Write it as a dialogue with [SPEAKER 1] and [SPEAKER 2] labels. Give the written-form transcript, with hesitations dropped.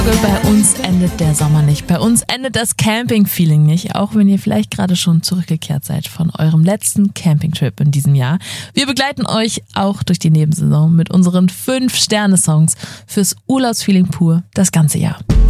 [SPEAKER 1] Bei uns endet der Sommer nicht. Bei uns endet das Camping-Feeling nicht, auch wenn ihr vielleicht gerade schon zurückgekehrt seid von eurem letzten Campingtrip in diesem Jahr. Wir begleiten euch auch durch die Nebensaison mit unseren 5-Sterne-Songs fürs Urlaubsfeeling pur das ganze Jahr.